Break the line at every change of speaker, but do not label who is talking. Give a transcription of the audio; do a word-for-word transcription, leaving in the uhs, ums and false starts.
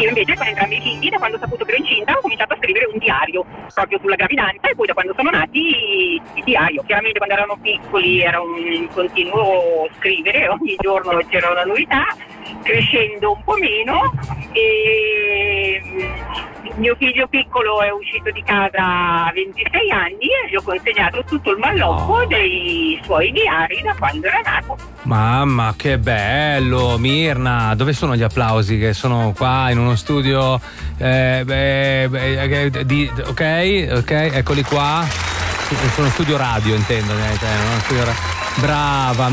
invece con entrambi i figli, da quando ho saputo che ero incinta, ho cominciato a scrivere un diario proprio sulla gravidanza, e poi da quando sono nati il diario. Chiaramente quando erano piccoli era un continuo scrivere, ogni giorno c'era una novità, crescendo un po' meno, e mio figlio piccolo è uscito di casa a ventisei anni e gli ho consegnato tutto il malloppo
Oh.
dei suoi diari da quando era nato.
Mamma, che bello, Mirna. Dove sono gli applausi? Che sono qua in uno studio. Eh, beh, beh, eh, di, ok, ok, eccoli qua. Sono studio radio, intendo. Eh, uno studio ra- Brava.